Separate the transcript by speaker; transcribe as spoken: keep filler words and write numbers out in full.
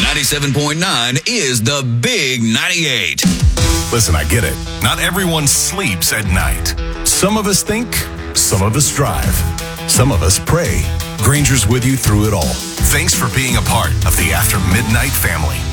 Speaker 1: ninety-seven point nine is the Big ninety-eight.
Speaker 2: Listen, I get it. Not everyone sleeps at night. Some of us think, some of us drive, some of us pray. Granger's with you through it all. Thanks for being a part of the After Midnight family.